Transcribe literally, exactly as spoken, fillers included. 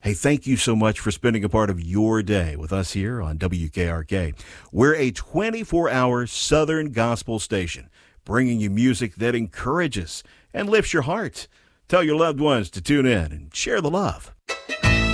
Hey, thank you so much for spending a part of your day with us here on W K R K. We're a twenty-four hour Southern gospel station, bringing you music that encourages and lifts your heart. Tell your loved ones to tune in and share the love.